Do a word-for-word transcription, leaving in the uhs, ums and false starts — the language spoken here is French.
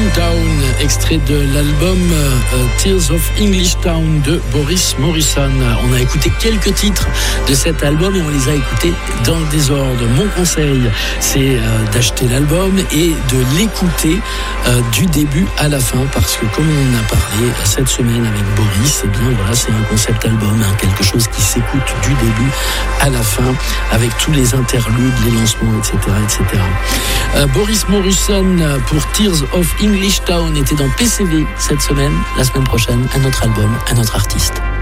Town, extrait de l'album euh, Tears of English Town de Boris Morrison. On a écouté quelques titres de cet album et on les a écoutés dans le désordre. Mon conseil, c'est euh, d'acheter l'album et de l'écouter euh, du début à la fin, parce que comme on a parlé cette semaine avec Boris, eh bien voilà, c'est un concept album, hein, quelque chose qui s'écoute du début à la fin, avec tous les interludes, les lancements, et cetera, et cetera. Euh, Boris Morrison pour Tears of English Town était dans P C V cette semaine. La semaine prochaine, un autre album, un autre artiste.